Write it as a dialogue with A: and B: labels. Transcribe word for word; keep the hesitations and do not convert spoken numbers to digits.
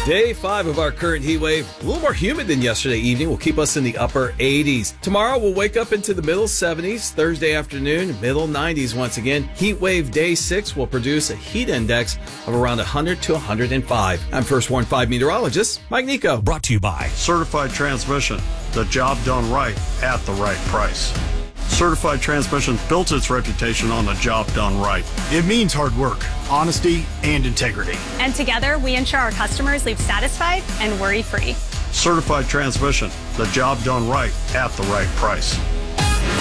A: Day five of our current heat wave. A little more humid than yesterday evening. Will keep us in the upper eighties. Tomorrow we'll wake up into the middle seventies. Thursday afternoon, middle nineties once again. Heat wave day six will produce a heat index of around one hundred to one hundred five. I'm First Warn five meteorologist Mike Nico.
B: Brought to you by
C: Certified Transmission. The job done right at the right price. Certified Transmission built its reputation on the job done right.
D: It means hard work, honesty, and integrity.
E: And together, we ensure our customers leave satisfied and worry-free.
C: Certified Transmission. The job done right at the right price.